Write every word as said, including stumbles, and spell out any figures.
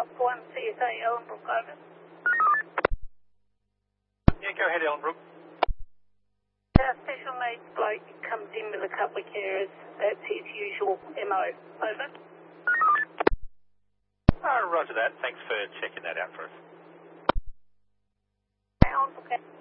up one C S A Ellenbrook, over. Yeah, go ahead, Ellenbrook. Our special needs bloke comes in with a couple of carers. That's his usual M O, over. Oh, roger that. Thanks for checking that out for us. Ellenbrook.